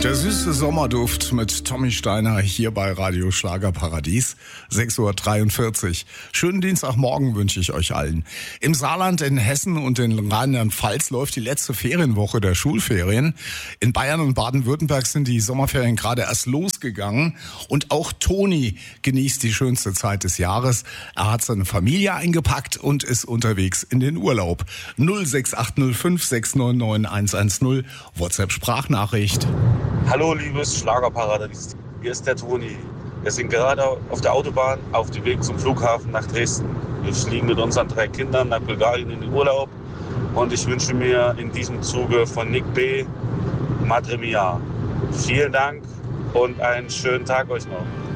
Der süße Sommerduft mit Tommy Steiner hier bei Radio Schlagerparadies, 6.43 Uhr. Schönen Dienstagmorgen wünsche ich euch allen. Im Saarland, in Hessen und in Rheinland-Pfalz läuft die letzte Ferienwoche der Schulferien. In Bayern und Baden-Württemberg sind die Sommerferien gerade erst losgegangen. Und auch Toni genießt die schönste Zeit des Jahres. Er hat seine Familie eingepackt und ist unterwegs in den Urlaub. 06805 699 110, WhatsApp-Sprachnachricht. Hallo liebes Schlagerparadies, hier ist der Toni. Wir sind gerade auf der Autobahn auf dem Weg zum Flughafen nach Dresden. Wir fliegen mit unseren 3 Kindern nach Bulgarien in den Urlaub und ich wünsche mir in diesem Zuge von Nick B. Madre Mia. Vielen Dank und einen schönen Tag euch noch.